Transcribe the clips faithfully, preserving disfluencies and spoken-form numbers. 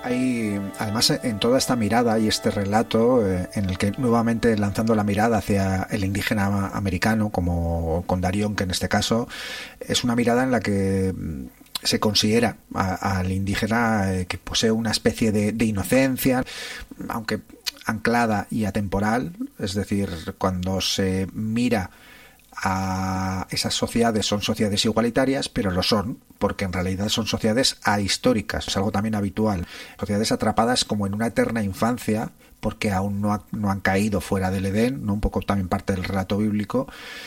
Hay, además, en toda esta mirada y este relato, eh, en el que nuevamente lanzando la mirada hacia el indígena americano, como Condarion, que en este caso es una mirada en la que se considera a, al indígena eh, que posee una especie de, de inocencia, aunque anclada y atemporal, es decir, cuando se mira a esas sociedades, son sociedades igualitarias, pero lo son porque en realidad son sociedades ahistóricas, es algo también habitual, sociedades atrapadas como en una eterna infancia porque aún no, ha, no han caído fuera del Edén, ¿no? Un poco también parte del relato bíblico.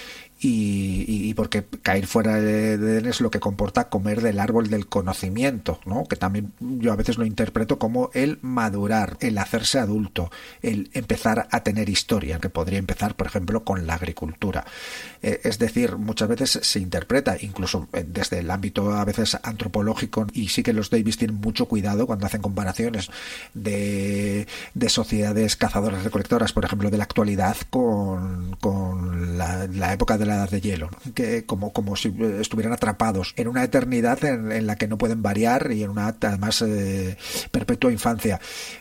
Y, y, y porque caer fuera de Edén es lo que comporta comer del árbol del conocimiento, ¿no? Que también yo a veces lo interpreto como el madurar, el hacerse adulto, el empezar a tener historia, que podría empezar, por ejemplo, con la agricultura. Eh, es decir, muchas veces se interpreta, incluso desde el ámbito a veces antropológico, y sí que los Davis tienen mucho cuidado cuando hacen comparaciones de, de sociedades cazadoras-recolectoras, por ejemplo, de la actualidad con, con la, la época de la edad de hielo, ¿no? Que como, como si estuvieran atrapados en una eternidad en, en la que no pueden variar y en una además eh, perpetua infancia.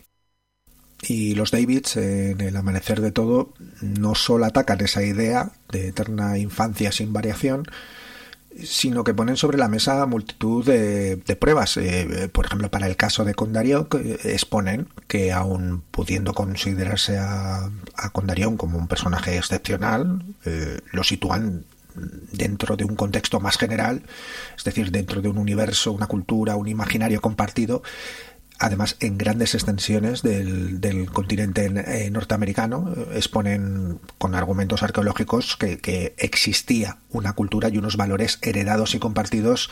Y los Davids, eh, en El amanecer de todo, no solo atacan esa idea de eterna infancia sin variación, sino que ponen sobre la mesa multitud de, de pruebas. Eh, por ejemplo, para el caso de Condarion, eh, exponen que aun pudiendo considerarse a, a Condarion como un personaje excepcional, eh, lo sitúan dentro de un contexto más general, es decir, dentro de un universo, una cultura, un imaginario compartido, además en grandes extensiones del, del continente eh, norteamericano. Exponen con argumentos arqueológicos que, que existía una cultura y unos valores heredados y compartidos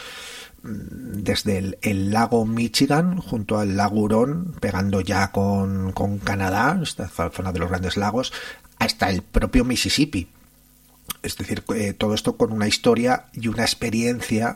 desde el, el lago Michigan junto al lago Hurón, pegando ya con, con Canadá, esta zona de los grandes lagos, hasta el propio Mississippi. Es decir, eh, todo esto con una historia y una experiencia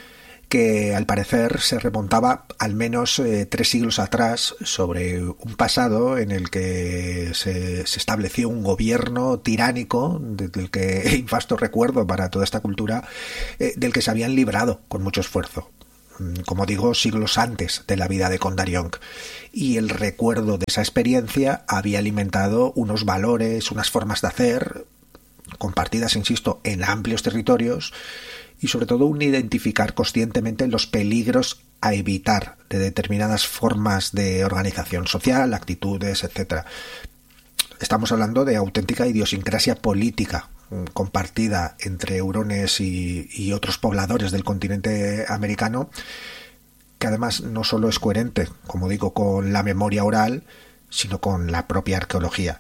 que al parecer se remontaba al menos eh, tres siglos atrás, sobre un pasado en el que se, se estableció un gobierno tiránico, del que infasto recuerdo para toda esta cultura, eh, del que se habían librado con mucho esfuerzo, como digo, siglos antes de la vida de Condarion. Y el recuerdo de esa experiencia había alimentado unos valores, unas formas de hacer, compartidas, insisto, en amplios territorios, y sobre todo un identificar conscientemente los peligros a evitar de determinadas formas de organización social, actitudes, etcétera. Estamos hablando de auténtica idiosincrasia política compartida entre hurones y, y otros pobladores del continente americano, que además no solo es coherente, como digo, con la memoria oral, sino con la propia arqueología.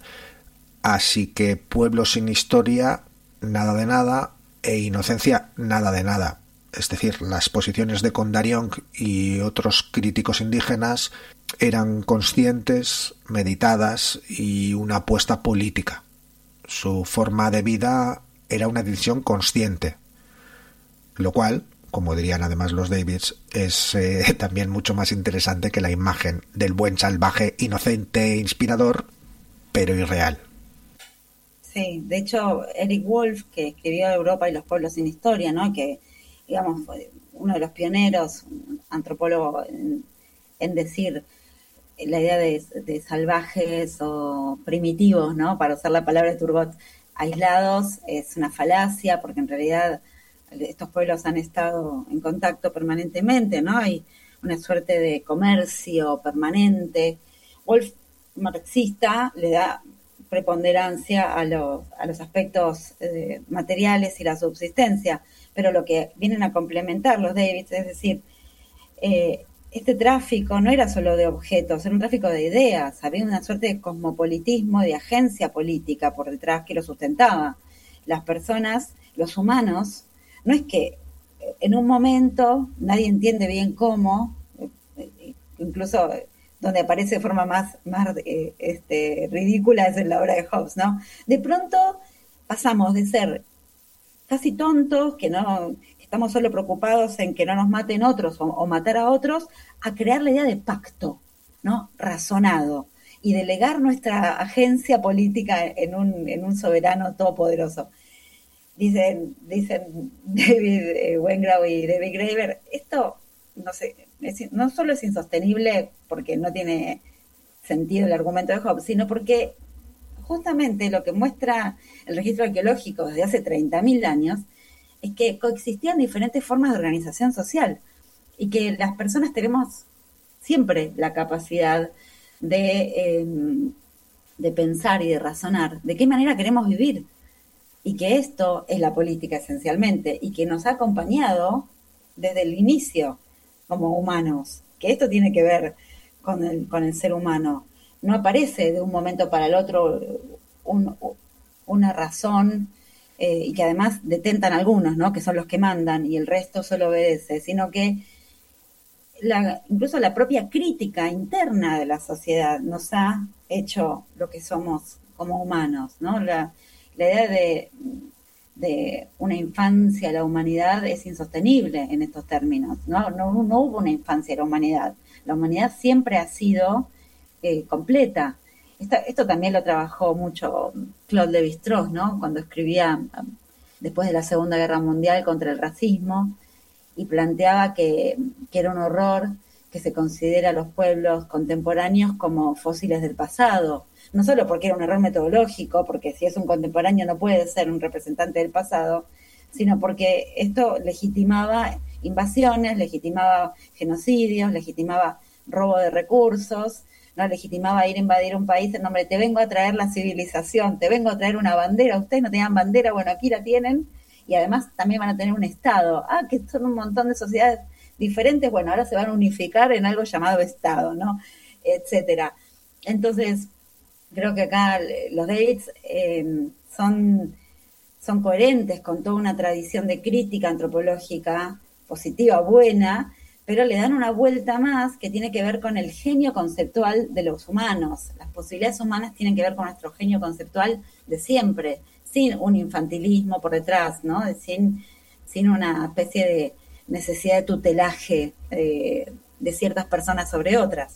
Así que pueblos sin historia, nada de nada, e inocencia, nada de nada. Es decir, las posiciones de Condarion y otros críticos indígenas eran conscientes, meditadas y una apuesta política. Su forma de vida era una decisión consciente, lo cual, como dirían además los Davids, es eh, también mucho más interesante que la imagen del buen salvaje inocente e inspirador, pero irreal. Sí, de hecho, Eric Wolf, que escribió Europa y los pueblos sin historia, ¿no? Que, digamos, fue uno de los pioneros, un antropólogo, en, en decir la idea de, de salvajes o primitivos, ¿no? Para usar la palabra de Turgot, aislados, es una falacia, porque en realidad estos pueblos han estado en contacto permanentemente, ¿no? Hay una suerte de comercio permanente. Wolf, marxista, le da preponderancia a los, a los aspectos eh, materiales y la subsistencia, pero lo que vienen a complementar los Davids, es decir, eh, este tráfico no era solo de objetos, era un tráfico de ideas, había una suerte de cosmopolitismo, de agencia política por detrás que lo sustentaba. Las personas, los humanos, no es que en un momento, nadie entiende bien cómo, eh, incluso donde aparece de forma más, más eh, este, ridícula es en la obra de Hobbes, ¿no? De pronto pasamos de ser casi tontos, que no que estamos solo preocupados en que no nos maten otros o, o matar a otros, a crear la idea de pacto, ¿no? Razonado, y delegar nuestra agencia política en un, en un soberano todopoderoso. Dicen, dicen David eh, Wengrow y David Graeber, esto, no sé, es, no solo es insostenible porque no tiene sentido el argumento de Hobbes, sino porque justamente lo que muestra el registro arqueológico desde hace treinta mil años es que coexistían diferentes formas de organización social y que las personas tenemos siempre la capacidad de, eh, de pensar y de razonar de qué manera queremos vivir, y que esto es la política esencialmente, y que nos ha acompañado desde el inicio como humanos, que esto tiene que ver con el, con el ser humano. No aparece de un momento para el otro un, una razón, eh, y que además detentan algunos, ¿no?, que son los que mandan y el resto solo obedece, sino que la, incluso la propia crítica interna de la sociedad nos ha hecho lo que somos como humanos, ¿no? La, la idea de, de una infancia a la humanidad es insostenible en estos términos, ¿no? No, no hubo una infancia a la humanidad. La humanidad siempre ha sido eh, completa. Esta, esto también lo trabajó mucho Claude Lévi-Strauss, ¿no?, cuando escribía después de la Segunda Guerra Mundial contra el racismo, y planteaba que, que era un horror que se considera a los pueblos contemporáneos como fósiles del pasado. No solo porque era un error metodológico, porque si es un contemporáneo no puede ser un representante del pasado, sino porque esto legitimaba invasiones, legitimaba genocidios, legitimaba robo de recursos, no legitimaba ir a invadir un país en nombre de te vengo a traer la civilización, te vengo a traer una bandera, ustedes no tenían bandera, bueno, aquí la tienen, y además también van a tener un Estado. Ah, que son un montón de sociedades diferentes, bueno, ahora se van a unificar en algo llamado Estado, ¿no?, etcétera. Entonces, creo que acá los Davids eh, son, son coherentes con toda una tradición de crítica antropológica positiva, buena, pero le dan una vuelta más que tiene que ver con el genio conceptual de los humanos. Las posibilidades humanas tienen que ver con nuestro genio conceptual de siempre, sin un infantilismo por detrás, ¿no?, sin, sin una especie de necesidad de tutelaje eh, de ciertas personas sobre otras.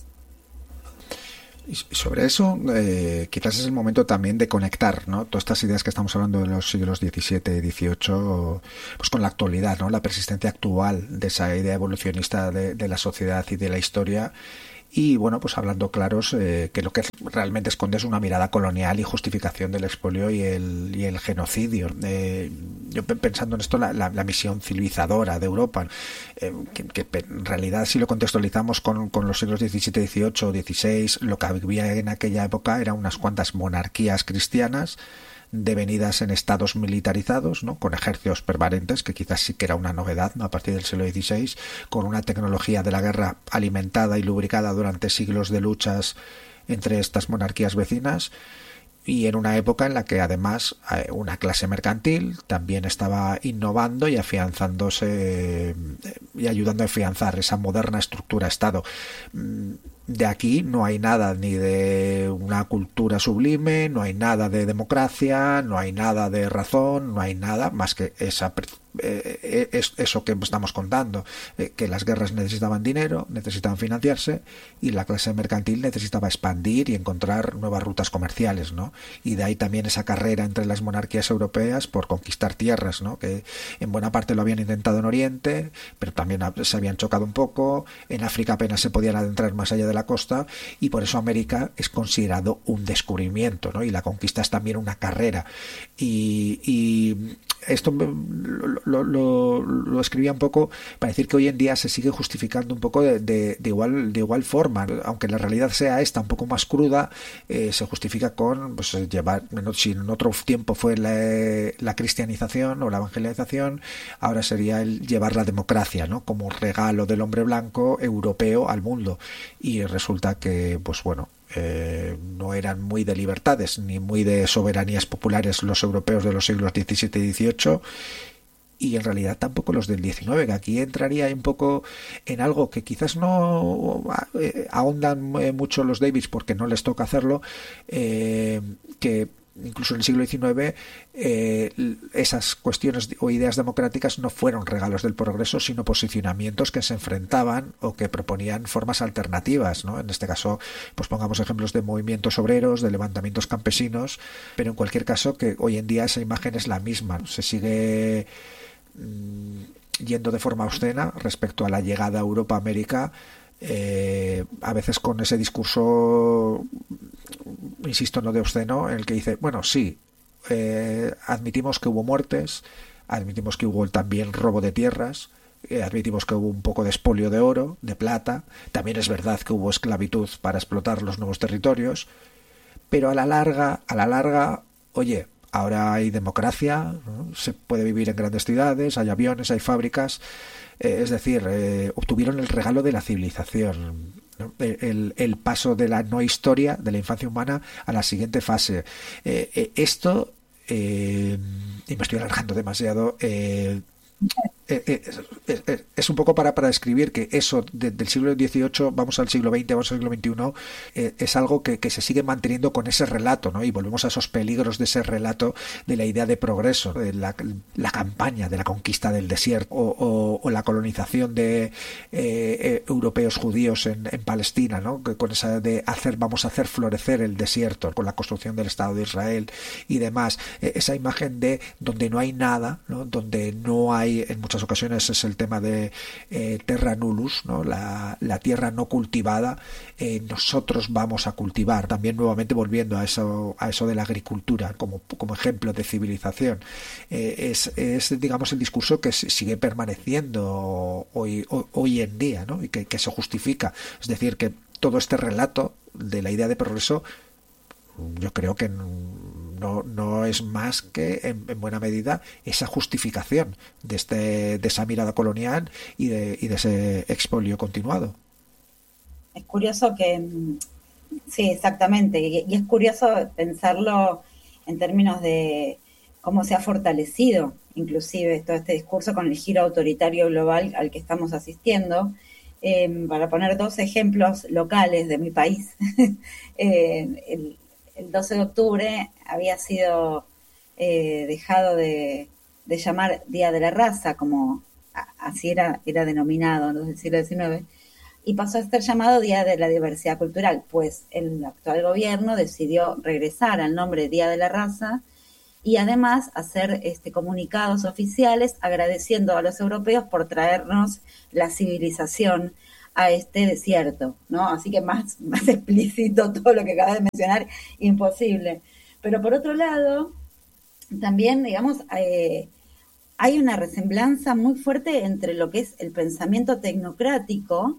Y sobre eso, eh, quizás es el momento también de conectar, ¿no?, todas estas ideas que estamos hablando de los siglos diecisiete y dieciocho, pues con la actualidad, ¿no?, la persistencia actual de esa idea evolucionista de, de la sociedad y de la historia. Y bueno, pues hablando claros, eh, que lo que realmente esconde es una mirada colonial y justificación del expolio y el, y el genocidio. Eh, yo pensando en esto, la, la, la misión civilizadora de Europa, eh, que, que en realidad si lo contextualizamos con, con los siglos diecisiete, dieciocho, dieciséis, lo que había en aquella época eran unas cuantas monarquías cristianas devenidas en estados militarizados, ¿no?, con ejércitos permanentes, que quizás sí que era una novedad, ¿no?, a partir del siglo dieciséis, con una tecnología de la guerra alimentada y lubricada durante siglos de luchas entre estas monarquías vecinas, y en una época en la que además una clase mercantil también estaba innovando y afianzándose y ayudando a afianzar esa moderna estructura Estado. De aquí no hay nada ni de una cultura sublime, no hay nada de democracia, no hay nada de razón, no hay nada más que esa eh, es eso que estamos contando, eh, que las guerras necesitaban dinero, necesitaban financiarse, y la clase mercantil necesitaba expandir y encontrar nuevas rutas comerciales, ¿no? Y de ahí también esa carrera entre las monarquías europeas por conquistar tierras, ¿no?, que en buena parte lo habían intentado en Oriente, pero también se habían chocado un poco. En África apenas se podían adentrar más allá de la costa, y por eso América es considerado un descubrimiento, ¿no?, y la conquista es también una carrera. Y, y esto lo, lo, lo, lo escribía un poco para decir que hoy en día se sigue justificando un poco de, de, de, igual, de igual forma, aunque la realidad sea esta un poco más cruda, eh, se justifica con pues, llevar, si en otro tiempo fue la, la cristianización o la evangelización, ahora sería el llevar la democracia, ¿no?, como regalo del hombre blanco europeo al mundo. Y resulta que, pues bueno, Eh, no eran muy de libertades ni muy de soberanías populares los europeos de los siglos diecisiete y dieciocho, y en realidad tampoco los del diecinueve, que aquí entraría un poco en algo que quizás no eh, ahondan mucho los Davids porque no les toca hacerlo, eh, que incluso en el siglo diecinueve eh, esas cuestiones o ideas democráticas no fueron regalos del progreso, sino posicionamientos que se enfrentaban o que proponían formas alternativas, ¿no? En este caso, pues pongamos ejemplos de movimientos obreros, de levantamientos campesinos, pero en cualquier caso que hoy en día esa imagen es la misma, ¿no? Se sigue mmm, yendo de forma obscena respecto a la llegada a Europa, América, eh, a veces con ese discurso, insisto, no de obsceno, en el que dice, bueno, sí, eh, admitimos que hubo muertes, admitimos que hubo también robo de tierras, eh, admitimos que hubo un poco de expolio de oro, de plata, también es verdad que hubo esclavitud para explotar los nuevos territorios, pero a la larga, a la larga, oye, ahora hay democracia, ¿no? Se puede vivir en grandes ciudades, hay aviones, hay fábricas, eh, es decir, eh, obtuvieron el regalo de la civilización, ¿no? el, el paso de la no historia, de la infancia humana, a la siguiente fase. Eh, eh, esto, eh, y me estoy alargando demasiado, eh, eh, eh, es, es, es un poco para, para describir que eso de, del siglo dieciocho, vamos al siglo veinte, vamos al siglo veintiuno, eh, es algo que, que se sigue manteniendo con ese relato, ¿no? Y volvemos a esos peligros de ese relato de la idea de progreso, de la, la campaña de la conquista del desierto o, o, o la colonización de eh, eh, europeos judíos en, en Palestina, ¿no? Que con esa de hacer, vamos a hacer florecer el desierto con la construcción del Estado de Israel y demás, eh, esa imagen de donde no hay nada, ¿no? Donde no hay, en muchas ocasiones es el tema de eh, terra nullus, ¿no? la, la tierra no cultivada, eh, nosotros vamos a cultivar, también nuevamente volviendo a eso, a eso de la agricultura como, como ejemplo de civilización. Eh, es, es, digamos, el discurso que sigue permaneciendo hoy, hoy, hoy en día, ¿no? Y que, que se justifica. Es decir, que todo este relato de la idea de progreso, yo creo que no, no es más que en, en buena medida esa justificación de este de esa mirada colonial y de, y de ese expolio continuado. Es curioso que, sí, exactamente, y, y es curioso pensarlo en términos de cómo se ha fortalecido inclusive todo este discurso con el giro autoritario global al que estamos asistiendo. Eh, para poner dos ejemplos locales de mi país, eh, el el doce de octubre había sido eh, dejado de, de llamar Día de la Raza, como a, así era, era denominado desde el siglo diecinueve, y pasó a ser llamado Día de la Diversidad Cultural, pues el actual gobierno decidió regresar al nombre Día de la Raza y además hacer este, comunicados oficiales agradeciendo a los europeos por traernos la civilización a este desierto, ¿no? Así que más, más explícito todo lo que acabas de mencionar, imposible. Pero por otro lado, también, digamos, eh, hay una resemblanza muy fuerte entre lo que es el pensamiento tecnocrático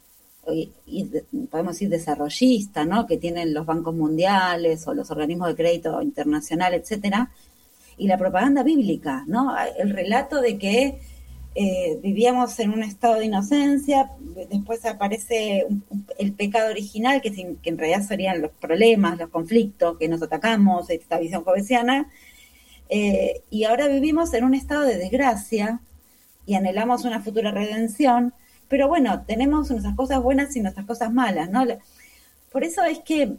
y, y podemos decir desarrollista, ¿no? Que tienen los bancos mundiales o los organismos de crédito internacional, etcétera, y la propaganda bíblica, ¿no? El relato de que Eh, vivíamos en un estado de inocencia, después aparece un, un, el pecado original, que, sin, que en realidad serían los problemas, los conflictos que nos atacamos, esta visión jovesiana, eh, y ahora vivimos en un estado de desgracia y anhelamos una futura redención, pero bueno, tenemos nuestras cosas buenas y nuestras cosas malas, ¿no? Por eso es que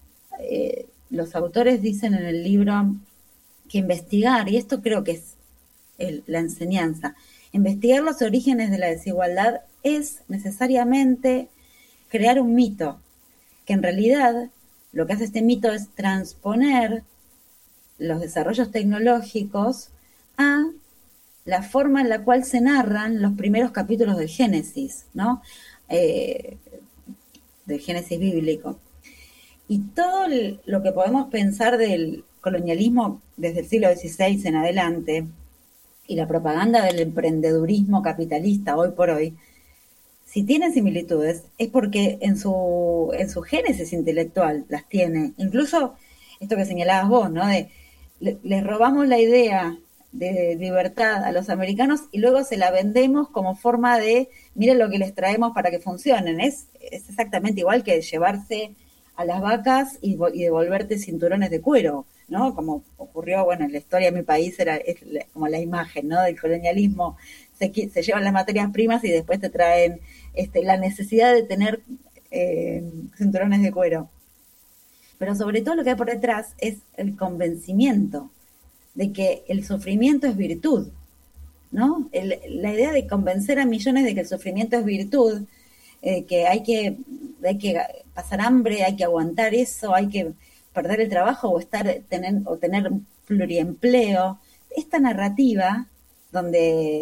eh, los autores dicen en el libro que investigar, y esto creo que es el, la enseñanza, investigar los orígenes de la desigualdad es necesariamente crear un mito, que en realidad lo que hace este mito es transponer los desarrollos tecnológicos a la forma en la cual se narran los primeros capítulos del Génesis, ¿no? Eh, del Génesis bíblico. Y todo el, lo que podemos pensar del colonialismo desde el siglo dieciséis en adelante, y la propaganda del emprendedurismo capitalista hoy por hoy, si tiene similitudes, es porque en su, en su génesis intelectual las tiene. Incluso esto que señalabas vos, ¿no? De, le, les robamos la idea de libertad a los americanos y luego se la vendemos como forma de, miren lo que les traemos para que funcionen. Es, es exactamente igual que llevarse a las vacas y, y devolverte cinturones de cuero, ¿no? Como ocurrió, bueno, en la historia de mi país era es como la imagen, ¿no? Del colonialismo, se, se llevan las materias primas y después te traen este, la necesidad de tener eh, cinturones de cuero. Pero sobre todo lo que hay por detrás es el convencimiento de que el sufrimiento es virtud, ¿no? El, la idea de convencer a millones de que el sufrimiento es virtud, eh, que hay que hay que pasar hambre, hay que aguantar eso, hay que perder el trabajo o estar tener o tener pluriempleo. Esta narrativa donde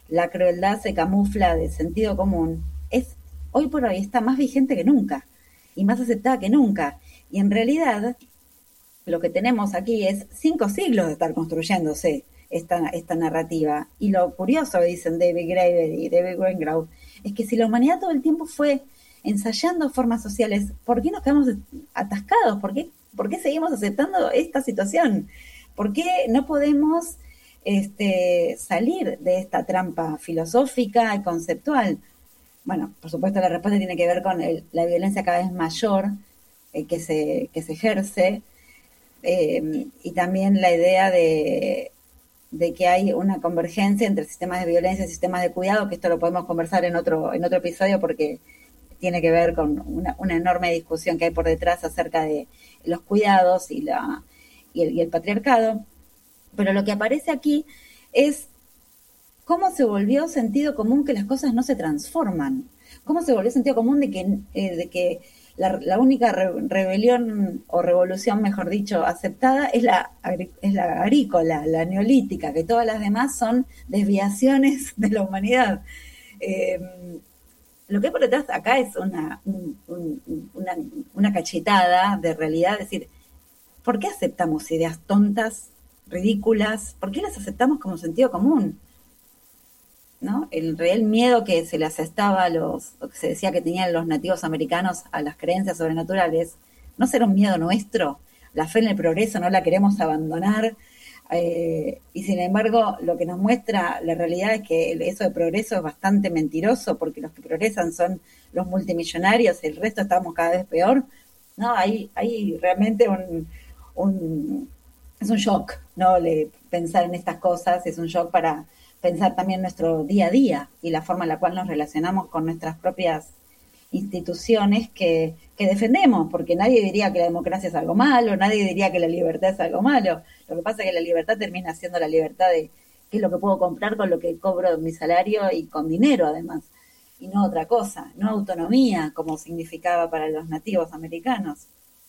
la crueldad se camufla de sentido común, es hoy por hoy está más vigente que nunca y más aceptada que nunca. Y en realidad lo que tenemos aquí es cinco siglos de estar construyéndose esta, esta narrativa. Y lo curioso, dicen David Graeber y David Wengrow, es que si la humanidad todo el tiempo fue ensayando formas sociales, ¿por qué nos quedamos atascados? ¿Por qué, por qué seguimos aceptando esta situación? ¿Por qué no podemos este, salir de esta trampa filosófica y conceptual? Bueno, por supuesto la respuesta tiene que ver con el, la violencia cada vez mayor eh, que, se, que se ejerce, eh, y también la idea de, de que hay una convergencia entre sistemas de violencia y sistemas de cuidado, que esto lo podemos conversar en otro, en otro episodio porque tiene que ver con una, una enorme discusión que hay por detrás acerca de los cuidados y, la, y, el, y el patriarcado. Pero lo que aparece aquí es cómo se volvió sentido común que las cosas no se transforman. Cómo se volvió sentido común de que, eh, de que la, la única re, rebelión o revolución, mejor dicho, aceptada es la, es la agrícola, la neolítica, que todas las demás son desviaciones de la humanidad. Eh, lo que hay por detrás acá es una, un, un, una, una cachetada de realidad, es decir, ¿por qué aceptamos ideas tontas, ridículas? ¿Por qué las aceptamos como sentido común? ¿No? El real miedo que se le asestaba a los, o que se decía que tenían los nativos americanos a las creencias sobrenaturales, ¿no será un miedo nuestro? La fe en el progreso no la queremos abandonar, eh, y sin embargo lo que nos muestra la realidad es que eso de progreso es bastante mentiroso, porque los que progresan son los multimillonarios, el resto estamos cada vez peor. No, hay, hay realmente un, un es un shock, ¿no? Le, pensar en estas cosas es un shock para pensar también nuestro día a día y la forma en la cual nos relacionamos con nuestras propias instituciones que, que defendemos, porque nadie diría que la democracia es algo malo, nadie diría que la libertad es algo malo. Lo que pasa es que la libertad termina siendo la libertad de qué es lo que puedo comprar con lo que cobro mi salario y con dinero además, y no otra cosa, no autonomía como significaba para los nativos americanos.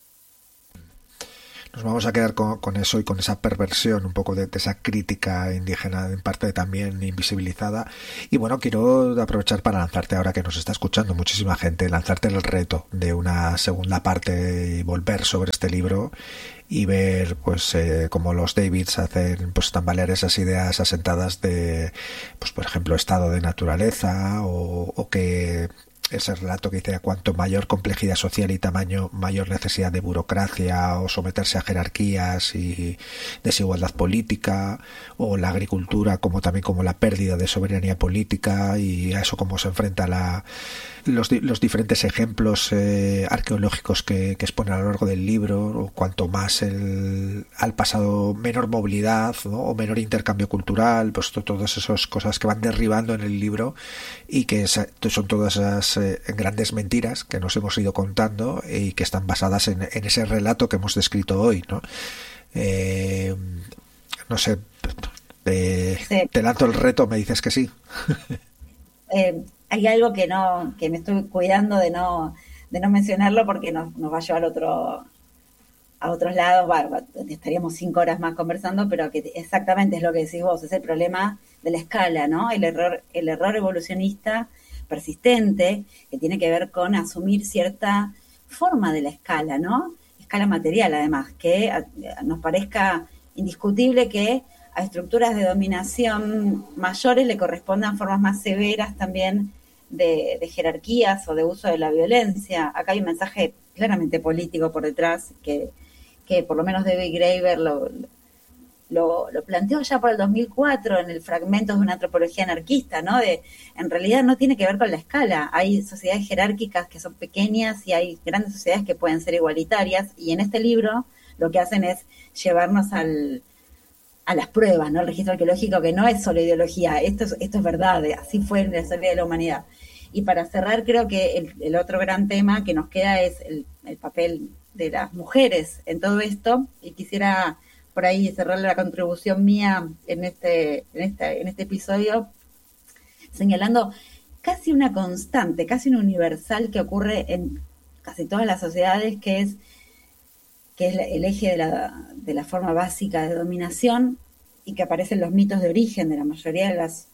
Nos vamos a quedar con, con eso y con esa perversión un poco de, de esa crítica indígena, en parte también invisibilizada. Y bueno, quiero aprovechar para lanzarte, ahora que nos está escuchando muchísima gente, lanzarte el reto de una segunda parte y volver sobre este libro y ver pues eh, cómo los Davids hacen pues tambalear esas ideas asentadas de, pues por ejemplo, estado de naturaleza, o, o que ese relato que dice a cuanto mayor complejidad social y tamaño, mayor necesidad de burocracia o someterse a jerarquías y desigualdad política, o la agricultura como también como la pérdida de soberanía política, y a eso cómo se enfrenta la los, los diferentes ejemplos eh, arqueológicos que, que expone a lo largo del libro, o cuanto más el, al pasado menor movilidad, ¿no? O menor intercambio cultural, pues to, todas esas cosas que van derribando en el libro y que es, son todas esas eh, grandes mentiras que nos hemos ido contando y que están basadas en, en ese relato que hemos descrito hoy, ¿no? Eh, no sé, te, sí. te lanzo el reto, me dices que sí. eh, hay algo que no, que me estoy cuidando de no, de no mencionarlo porque nos, nos va a llevar otro, a otros lados. Bueno, estaríamos cinco horas más conversando, pero que exactamente es lo que decís vos, es el problema de la escala, ¿no? El error, el error evolucionista persistente que tiene que ver con asumir cierta forma de la escala, ¿no? Escala material, además, que nos parezca indiscutible que a estructuras de dominación mayores le correspondan formas más severas también de, de jerarquías o de uso de la violencia. Acá hay un mensaje claramente político por detrás que, que por lo menos David Graeber lo, lo, lo planteó ya por el dos mil cuatro en el Fragmentos de una antropología anarquista, ¿no? De, en realidad no tiene que ver con la escala. Hay sociedades jerárquicas que son pequeñas y hay grandes sociedades que pueden ser igualitarias, y en este libro lo que hacen es llevarnos al a las pruebas, ¿no? El registro arqueológico, que no es solo ideología, esto es, esto es verdad, así fue en la historia de la humanidad. Y para cerrar, creo que el, el otro gran tema que nos queda es el, el papel de las mujeres en todo esto, y quisiera por ahí cerrar la contribución mía en este, en este, en este episodio, señalando casi una constante, casi un universal que ocurre en casi todas las sociedades, que es que es el eje de la, de la forma básica de dominación, y que aparecen los mitos de origen de la mayoría de las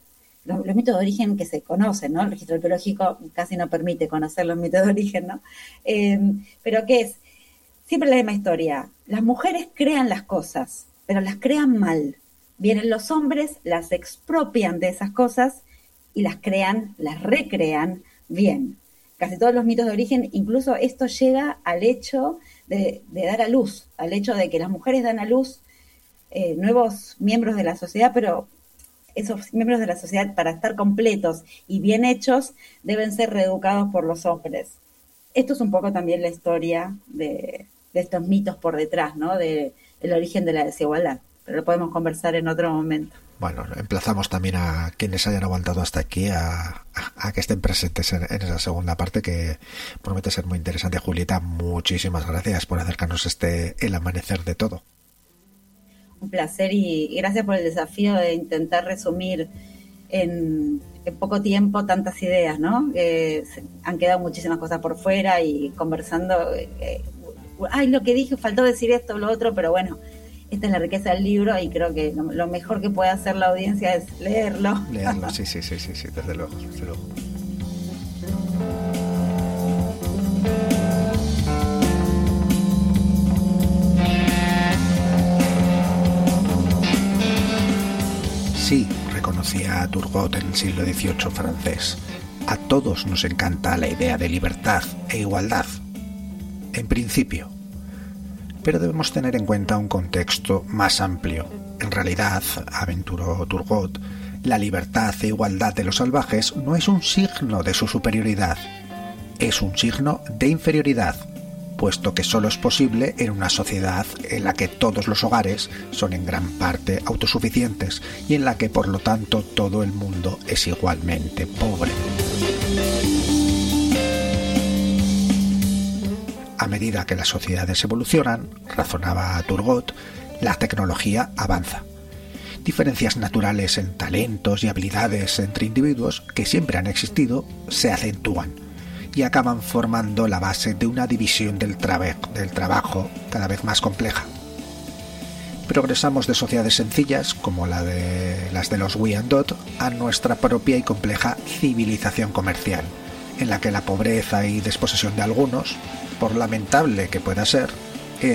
los, los mitos de origen que se conocen, ¿no? El registro arqueológico casi no permite conocer los mitos de origen, ¿no? Eh, pero ¿qué es? Siempre la misma historia. Las mujeres crean las cosas, pero las crean mal. Vienen los hombres, las expropian de esas cosas y las crean, las recrean bien. Casi todos los mitos de origen, incluso esto llega al hecho de, de dar a luz, al hecho de que las mujeres dan a luz eh, nuevos miembros de la sociedad, pero esos miembros de la sociedad, para estar completos y bien hechos, deben ser reeducados por los hombres. Esto es un poco también la historia de, de estos mitos por detrás, ¿no? De, del origen de la desigualdad. Pero lo podemos conversar en otro momento. Bueno, emplazamos también a quienes hayan aguantado hasta aquí a, a, a que estén presentes en, en esa segunda parte, que promete ser muy interesante. Julieta, muchísimas gracias por acercarnos este El Amanecer de Todo. Un placer y gracias por el desafío de intentar resumir en, en poco tiempo tantas ideas, ¿no? Eh, han quedado muchísimas cosas por fuera y conversando. Eh, ay, lo que dije, faltó decir esto o lo otro, pero bueno, esta es la riqueza del libro y creo que lo, lo mejor que puede hacer la audiencia es leerlo. Leerlo, sí, sí, sí, sí, sí, desde luego, desde luego. Sí, reconocía Turgot en el siglo dieciocho francés. A todos nos encanta la idea de libertad e igualdad. En principio. Pero debemos tener en cuenta un contexto más amplio. En realidad, aventuró Turgot, la libertad e igualdad de los salvajes no es un signo de su superioridad, es un signo de inferioridad, puesto que solo es posible en una sociedad en la que todos los hogares son en gran parte autosuficientes y en la que por lo tanto todo el mundo es igualmente pobre. A medida que las sociedades evolucionan, razonaba Turgot, la tecnología avanza. Diferencias naturales en talentos y habilidades entre individuos que siempre han existido se acentúan y acaban formando la base de una división del, trabe- del trabajo cada vez más compleja. Progresamos de sociedades sencillas, como la de las de los Wyandot, a nuestra propia y compleja civilización comercial, en la que la pobreza y desposesión de algunos, por lamentable que pueda ser,